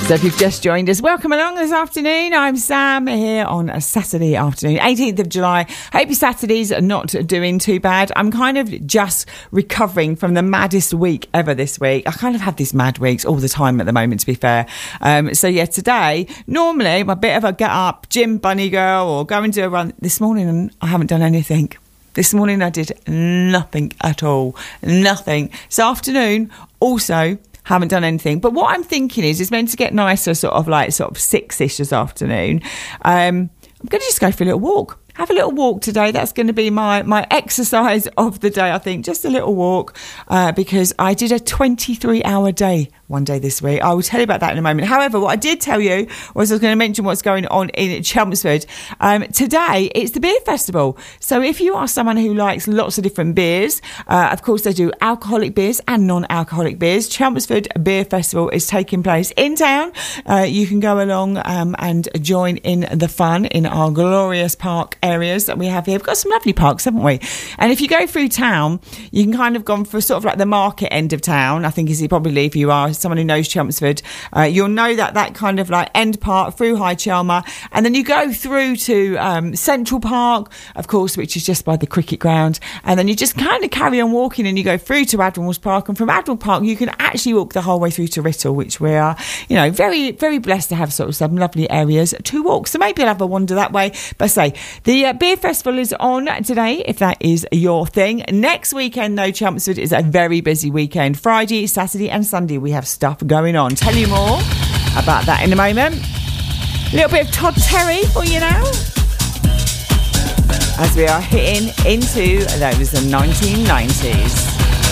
So if you've just joined us, welcome along this afternoon. I'm Sam here on a Saturday afternoon, 18th of July. Hope your Saturdays are not doing too bad. I'm kind of just recovering from the maddest week ever this week. I kind of have these mad weeks all the time at the moment, to be fair. So yeah, today, normally I'm a bit of a get up, gym bunny girl or go and do a run. This morning, I haven't done anything. This morning I did nothing at all. Nothing. This afternoon, also, haven't done anything. But what I'm thinking is it's meant to get nicer sort of 6-ish this afternoon. I'm going to just go for a little walk. Have a little walk today. That's going to be my exercise of the day, I think. Just a little walk because I did a 23-hour day one day this week. I will tell you about that in a moment. However, what I did tell you was I was going to mention what's going on in Chelmsford. Today, it's the beer festival. So if you are someone who likes lots of different beers, of course they do alcoholic beers and non-alcoholic beers. Chelmsford Beer Festival is taking place in town. You can go along and join in the fun in our glorious park areas that we have here. We've got some lovely parks, haven't we? And if you go through town, you can kind of go for sort of like the market end of town, I think is probably if you are someone who knows Chelmsford, you'll know that kind of like end part through High Chelmer, and then you go through to Central Park, of course, which is just by the cricket ground, and then you just kind of carry on walking and you go through to Admiral's Park, and from Admiral Park you can actually walk the whole way through to Writtle, which we are, very, very blessed to have sort of some lovely areas to walk. So maybe I'll have a wander that way. But the beer festival is on today, if that is your thing. Next weekend, though, Chelmsford is a very busy weekend. Friday, Saturday and Sunday we have stuff going on. Tell you more about that in a moment. A little bit of Todd Terry for you now, as we are hitting into those 1990s.